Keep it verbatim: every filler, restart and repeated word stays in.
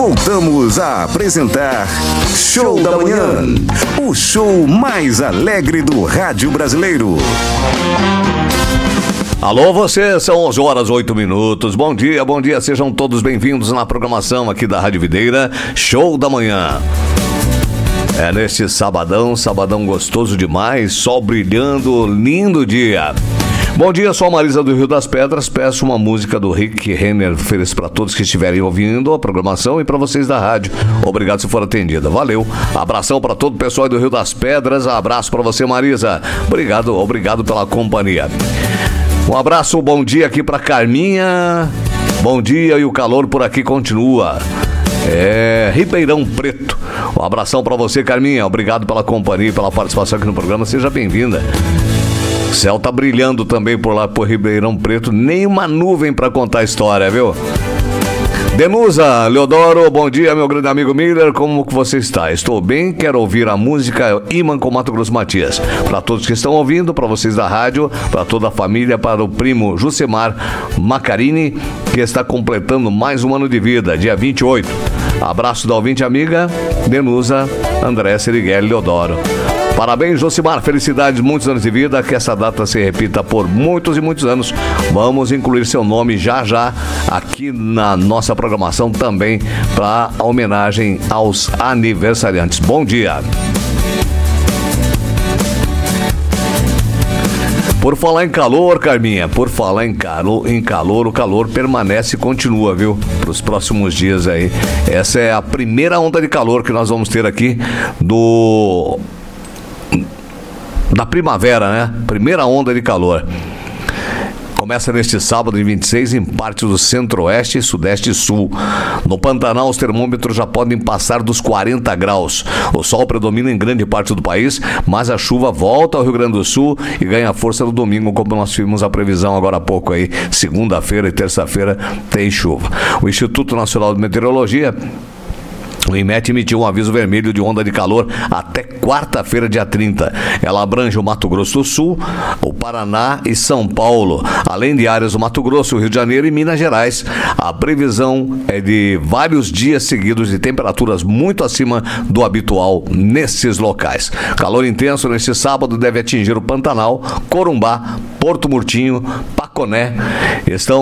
voltamos a apresentar Show da Manhã, o show mais alegre do rádio brasileiro. Alô, você, são onze horas e oito minutos. Bom dia, bom dia, sejam todos bem-vindos na programação aqui da Rádio Videira, Show da Manhã. É neste sabadão, sabadão gostoso demais, sol brilhando, lindo dia. Bom dia, sou a Marisa do Rio das Pedras. Peço uma música do Rick Renner, ofereço para todos que estiverem ouvindo a programação e para vocês da rádio. Obrigado se for atendida. Valeu. Abração para todo o pessoal do Rio das Pedras. Abraço para você, Marisa. Obrigado, obrigado pela companhia. Um abraço, bom dia aqui para Carminha. Bom dia, e o calor por aqui continua. É Ribeirão Preto. Um abração para você, Carminha. Obrigado pela companhia e pela participação aqui no programa. Seja bem-vinda. O céu tá brilhando também por lá, por Ribeirão Preto. Nem uma nuvem para contar a história, viu? Denusa, Leodoro, bom dia, meu grande amigo Miller. Como que você está? Estou bem, quero ouvir a música Imã com Mato Grosso Matias. Para todos que estão ouvindo, para vocês da rádio, para toda a família, para o primo Jusemar Macarini, que está completando mais um ano de vida, dia vinte e oito. Abraço da ouvinte amiga Denusa, André Serigueli Leodoro. Parabéns, Josimar, felicidades, muitos anos de vida, que essa data se repita por muitos e muitos anos. Vamos incluir seu nome já já aqui na nossa programação também para homenagem aos aniversariantes. Bom dia. Por falar em calor, Carminha, por falar em calor, em calor, o calor permanece e continua, viu? Para os próximos dias aí. Essa é a primeira onda de calor que nós vamos ter aqui do... da primavera, né? Primeira onda de calor. Começa neste sábado, dia vinte e seis, em parte do centro-oeste, sudeste e sul. No Pantanal, os termômetros já podem passar dos quarenta graus. O sol predomina em grande parte do país, mas a chuva volta ao Rio Grande do Sul e ganha força no domingo, como nós vimos a previsão agora há pouco aí. Segunda-feira e terça-feira tem chuva. O Instituto Nacional de Meteorologia, o INMET, emitiu um aviso vermelho de onda de calor até quarta-feira, dia trinta. Ela abrange o Mato Grosso do Sul, o Paraná e São Paulo, além de áreas do Mato Grosso, Rio de Janeiro e Minas Gerais. A previsão é de vários dias seguidos de temperaturas muito acima do habitual nesses locais. Calor intenso neste sábado deve atingir o Pantanal, Corumbá, Porto Murtinho, Paconé. Estão